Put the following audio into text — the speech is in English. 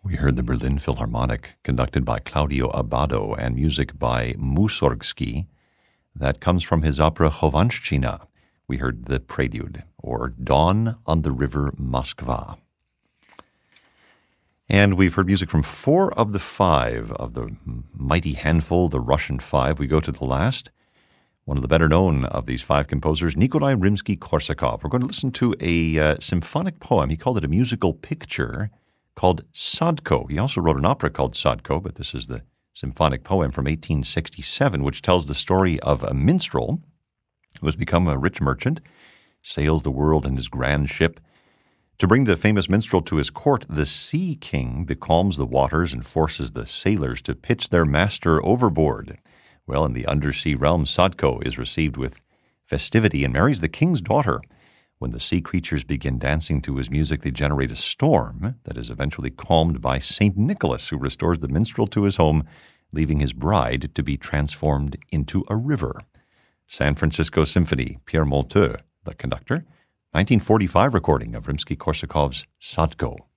We heard the Berlin Philharmonic, conducted by Claudio Abbado, and music by Mussorgsky. That comes from his opera Chovanshchina. We heard the Prelude, or Dawn on the River Moskva. And we've heard music from 4 of the 5 of the mighty handful, the Russian 5. We go to the last. One of the better known of these 5 composers, Nikolai Rimsky-Korsakov. We're going to listen to a symphonic poem. He called it a musical picture called Sadko. He also wrote an opera called Sadko, but this is the symphonic poem from 1867, which tells the story of a minstrel who has become a rich merchant, sails the world in his grand ship. To bring the famous minstrel to his court, the Sea King becalms the waters and forces the sailors to pitch their master overboard. Well, in the undersea realm, Sadko is received with festivity and marries the king's daughter. When the sea creatures begin dancing to his music, they generate a storm that is eventually calmed by St. Nicholas, who restores the minstrel to his home, leaving his bride to be transformed into a river. San Francisco Symphony, Pierre Monteux, the conductor, 1945 recording of Rimsky-Korsakov's Sadko.